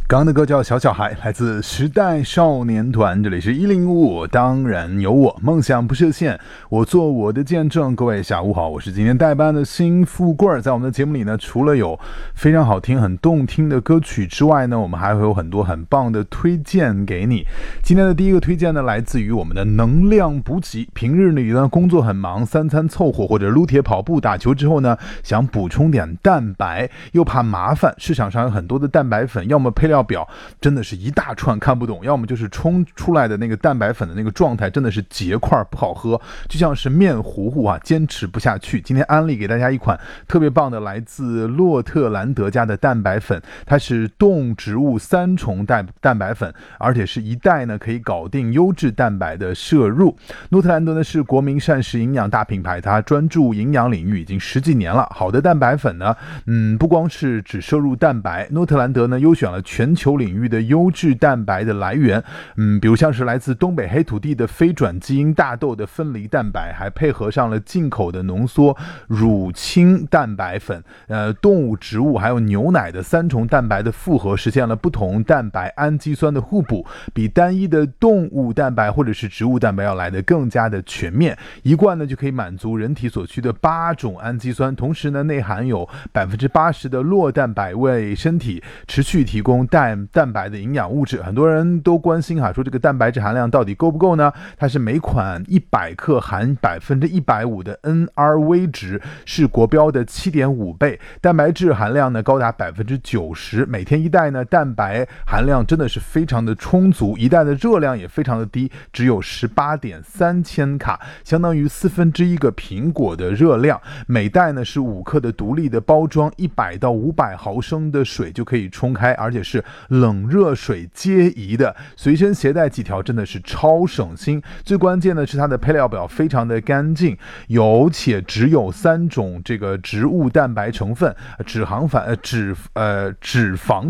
刚刚的歌叫小小孩，来自时代少年团，这里是1055，当然有我，梦想不设限，我做我的见证。各位下午好，我是今天代班的新富贵。在我们的节目里呢，除了有非常好听很动听的歌曲之外呢，我们还会有很多很棒的推荐给你。今天的第一个推荐呢，来自于我们的能量补给。平日里呢工作很忙，三餐凑合或者撸铁跑步打球之后呢，想补充点蛋白，又怕麻烦，市场上有很多的蛋白粉，要么配料表真的是一大串看不懂，要么就是冲出来的那个蛋白粉的那个状态真的是结块不好喝，就像是面糊糊啊，坚持不下去。今天安利给大家一款特别棒的来自洛特兰德家的蛋白粉，它是动植物3重蛋白粉，而且是一袋呢可以搞定优质蛋白的摄入。洛特兰德呢是国民膳食营养大品牌，它专注营养领域已经10几年了。好的蛋白粉呢不光是只摄入蛋白，洛特兰德呢优选了全球领域的优质蛋白的来源，比如像是来自东北黑土地的非转基因大豆的分离蛋白，还配合上了进口的浓缩乳清蛋白粉，动物、植物还有牛奶的3重蛋白的复合，实现了不同蛋白氨基酸的互补，比单一的动物蛋白或者是植物蛋白要来的更加的全面。一罐呢就可以满足人体所需的8种氨基酸，同时呢内含有80%的酪蛋白，为身体持续提供蛋白的营养物质。很多人都关心说这个蛋白质含量到底够不够呢？它是每款100克含150%的 NRV 值，是国标的 7.5 倍，蛋白质含量呢高达 90%， 每天一袋呢蛋白含量真的是非常的充足，一袋的热量也非常的低，只有 18.3千卡，相当于1/4个苹果的热量。每袋呢是5克的独立的包装，100到500毫升的水就可以冲开，而且是冷热水皆宜的，随身携带几条真的是超省心。最关键的是它的配料表非常的干净，且只有3种这个植物蛋白成分，脂肪